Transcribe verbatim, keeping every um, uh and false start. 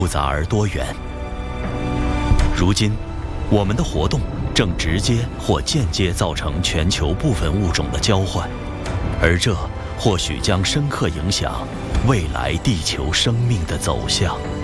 复杂而多元。如今，我们的活动正直接或间接造成全球部分物种的交换，而这或许将深刻影响未来地球生命的走向。